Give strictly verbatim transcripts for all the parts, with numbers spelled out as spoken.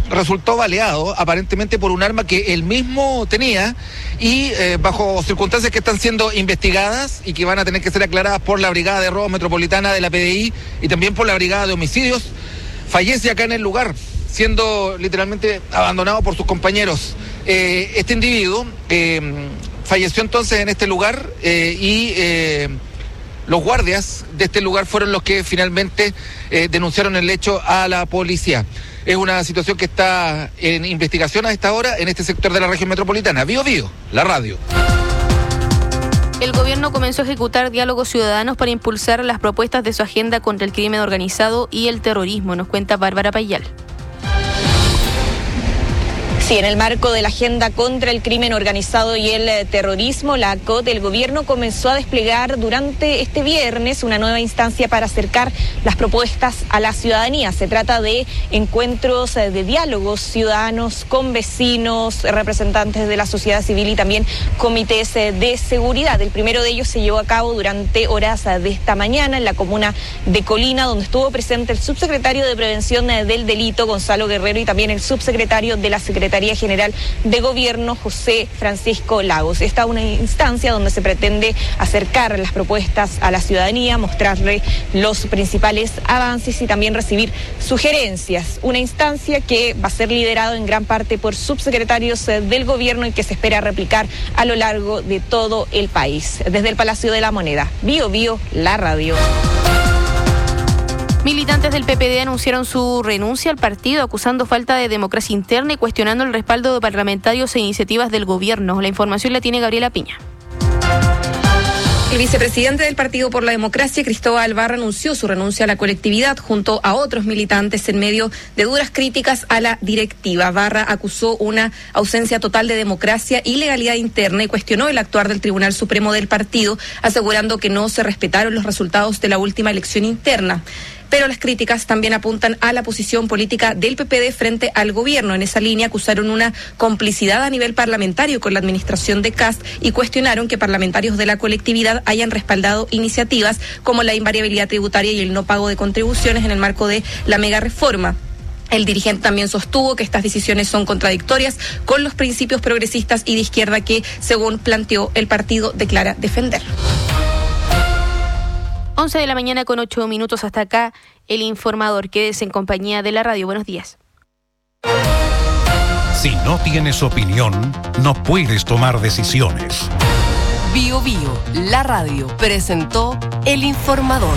resultó baleado aparentemente por un arma que él mismo tenía y eh, bajo circunstancias que están siendo investigadas y que van a tener que ser aclaradas por la Brigada de Robo Metropolitana de la P D I y también por la Brigada de Homicidios, fallece acá en el lugar, siendo literalmente abandonado por sus compañeros. Eh, este individuo eh, falleció entonces en este lugar eh, y eh, los guardias de este lugar fueron los que finalmente eh, denunciaron el hecho a la policía. Es una situación que está en investigación a esta hora en este sector de la región metropolitana. Bío Bío, la radio. El gobierno comenzó a ejecutar diálogos ciudadanos para impulsar las propuestas de su agenda contra el crimen organizado y el terrorismo, nos cuenta Bárbara Payal. Sí, en el marco de la agenda contra el crimen organizado y el terrorismo, la A C O T del gobierno comenzó a desplegar durante este viernes una nueva instancia para acercar las propuestas a la ciudadanía. Se trata de encuentros de diálogos ciudadanos con vecinos, representantes de la sociedad civil y también comités de seguridad. El primero de ellos se llevó a cabo durante horas de esta mañana en la comuna de Colina, donde estuvo presente el subsecretario de Prevención del Delito, Gonzalo Guerrero, y también el subsecretario de la Secretaría General de Gobierno, José Francisco Lagos. Esta es una instancia donde se pretende acercar las propuestas a la ciudadanía, mostrarle los principales avances y también recibir sugerencias. Una instancia que va a ser liderado en gran parte por subsecretarios del gobierno y que se espera replicar a lo largo de todo el país. Desde el Palacio de la Moneda, Bío Bío, la radio. Militantes del P P D anunciaron su renuncia al partido, acusando falta de democracia interna y cuestionando el respaldo de parlamentarios e iniciativas del gobierno. La información la tiene Gabriela Piña. El vicepresidente del Partido por la Democracia, Cristóbal Barra, anunció su renuncia a la colectividad junto a otros militantes en medio de duras críticas a la directiva. Barra acusó una ausencia total de democracia y legalidad interna y cuestionó el actuar del Tribunal Supremo del partido, asegurando que no se respetaron los resultados de la última elección interna. Pero las críticas también apuntan a la posición política del P P D frente al gobierno. En esa línea acusaron una complicidad a nivel parlamentario con la administración de Kast y cuestionaron que parlamentarios de la colectividad hayan respaldado iniciativas como la invariabilidad tributaria y el no pago de contribuciones en el marco de la mega reforma. El dirigente también sostuvo que estas decisiones son contradictorias con los principios progresistas y de izquierda que, según planteó, el partido declara defender. once de la mañana con ocho minutos, hasta acá el informador. Quédese en compañía de la radio. Buenos días. Si no tienes opinión, no puedes tomar decisiones. Bío Bío, la radio, presentó el informador.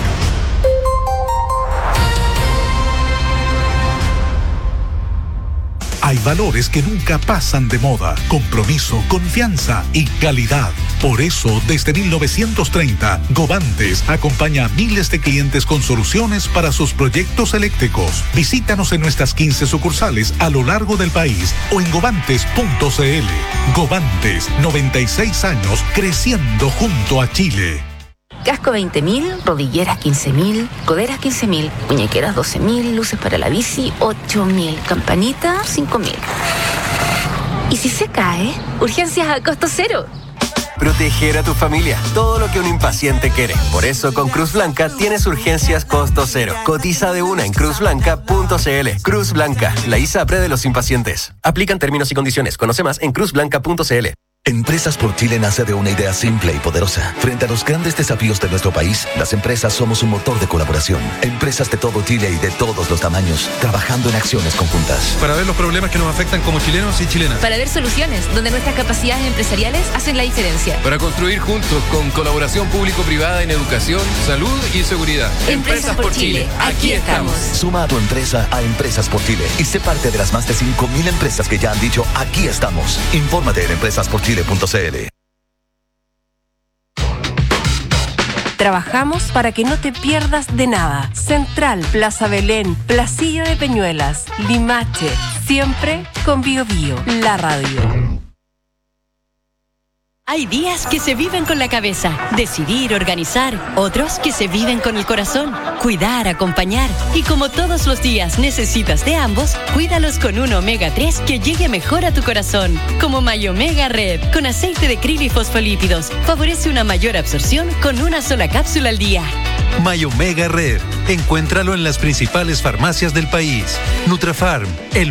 Hay valores que nunca pasan de moda: compromiso, confianza y calidad. Por eso, desde mil novecientos treinta, Govantes acompaña a miles de clientes con soluciones para sus proyectos eléctricos. Visítanos en nuestras quince sucursales a lo largo del país o en govantes punto c l. Govantes, noventa y seis años creciendo junto a Chile. Casco veinte mil, rodilleras quince mil, coderas quince mil, muñequeras doce mil, luces para la bici ocho mil, campanita cinco mil. ¿Y si se cae? Urgencias a costo cero. Proteger a tu familia, todo lo que un impaciente quiere. Por eso con Cruz Blanca tienes urgencias costo cero. Cotiza de una en cruz blanca punto c l. Cruz Blanca, la ISAPRE de los impacientes. Aplican términos y condiciones. Conoce más en cruz blanca punto c l. Empresas por Chile nace de una idea simple y poderosa. Frente a los grandes desafíos de nuestro país, las empresas somos un motor de colaboración. Empresas de todo Chile y de todos los tamaños, trabajando en acciones conjuntas. Para ver los problemas que nos afectan como chilenos y chilenas. Para ver soluciones donde nuestras capacidades empresariales hacen la diferencia. Para construir juntos con colaboración público-privada en educación, salud y seguridad. Empresas, Empresas por Chile, Chile. Aquí estamos. Suma a tu empresa a Empresas por Chile y sé parte de las más de cinco mil empresas que ya han dicho aquí estamos. Infórmate en empresas por chile punto c l. Trabajamos para que no te pierdas de nada. Central, Plaza Belén, Placilla de Peñuelas, Limache, siempre con Bío Bío, la radio. Hay días que se viven con la cabeza, decidir, organizar, otros que se viven con el corazón, cuidar, acompañar, y como todos los días necesitas de ambos, cuídalos con un omega tres que llegue mejor a tu corazón, como Mayomega Red, con aceite de krill y fosfolípidos, favorece una mayor absorción con una sola cápsula al día. Mayomega Red, encuéntralo en las principales farmacias del país. Nutrafarm, el